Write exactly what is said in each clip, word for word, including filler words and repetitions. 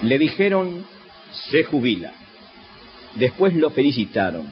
Le dijeron, se jubila. Después lo felicitaron.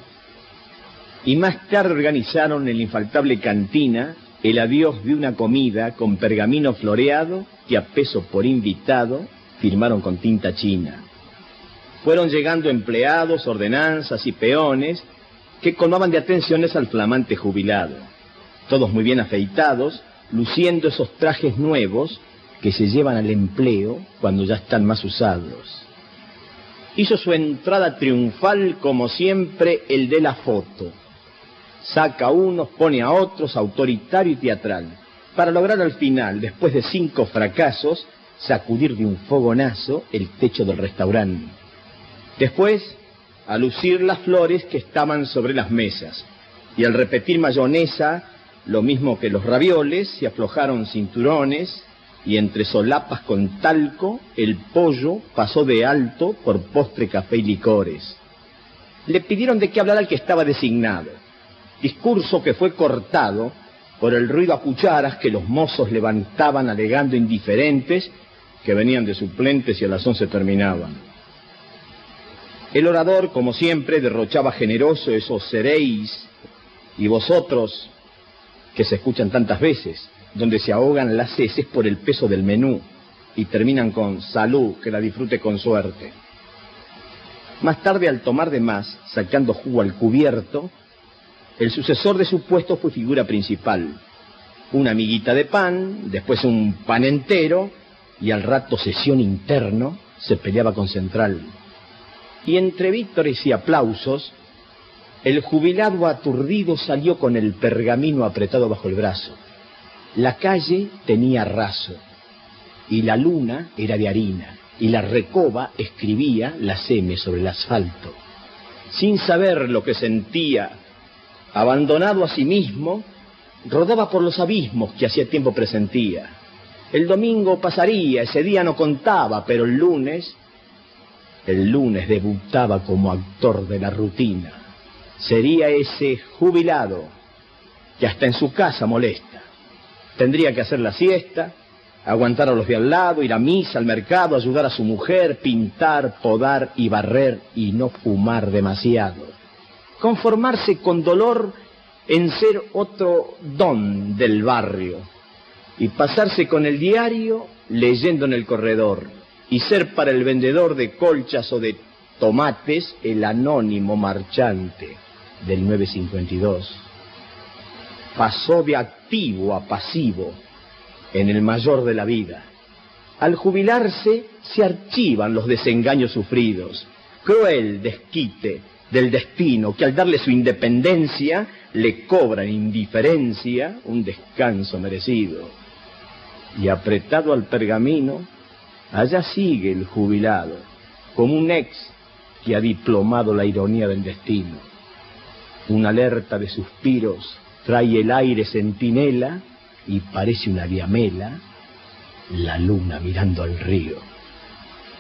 Y más tarde organizaron en la infaltable cantina el adiós de una comida con pergamino floreado que a peso por invitado firmaron con tinta china. Fueron llegando empleados, ordenanzas y peones que colmaban de atenciones al flamante jubilado. Todos muy bien afeitados, luciendo esos trajes nuevos que se llevan al empleo cuando ya están más usados. Hizo su entrada triunfal como siempre el de la foto. Saca a unos, pone a otros, autoritario y teatral, para lograr al final, después de cinco fracasos, sacudir de un fogonazo el techo del restaurante. Después, a lucir las flores que estaban sobre las mesas, y al repetir mayonesa, lo mismo que los ravioles, se aflojaron cinturones, y entre solapas con talco, el pollo pasó de alto por postre, café y licores. Le pidieron de qué hablar al que estaba designado, discurso que fue cortado por el ruido a cucharas que los mozos levantaban alegando indiferentes que venían de suplentes y a las once terminaban. El orador, como siempre, derrochaba generoso esos seréis y vosotros que se escuchan tantas veces, donde se ahogan las heces por el peso del menú y terminan con salud, que la disfrute con suerte. Más tarde, al tomar de más, sacando jugo al cubierto, el sucesor de su puesto fue figura principal. Una miguita de pan, después un pan entero, y al rato sesión interno, se peleaba con Central. Y entre vítores y aplausos, el jubilado aturdido salió con el pergamino apretado bajo el brazo. La calle tenía raso, y la luna era de harina, y la recoba escribía las eme sobre el asfalto. Sin saber lo que sentía, abandonado a sí mismo, rodaba por los abismos que hacía tiempo presentía. El domingo pasaría, ese día no contaba, pero el lunes, el lunes debutaba como actor de la rutina. Sería ese jubilado que hasta en su casa molesta. Tendría que hacer la siesta, aguantar a los de al lado, ir a misa, al mercado, ayudar a su mujer, pintar, podar y barrer y no fumar demasiado. Conformarse con dolor en ser otro don del barrio y pasarse con el diario leyendo en el corredor y ser para el vendedor de colchas o de tomates el anónimo marchante del nueve cincuenta y dos. Pasó de activo a pasivo en el mayor de la vida. Al jubilarse se archivan los desengaños sufridos, cruel desquite del destino que al darle su independencia le cobra en indiferencia un descanso merecido. Y apretado al pergamino, allá sigue el jubilado, como un ex que ha diplomado la ironía del destino. Una alerta de suspiros trae el aire centinela y parece una diamela la luna mirando al río.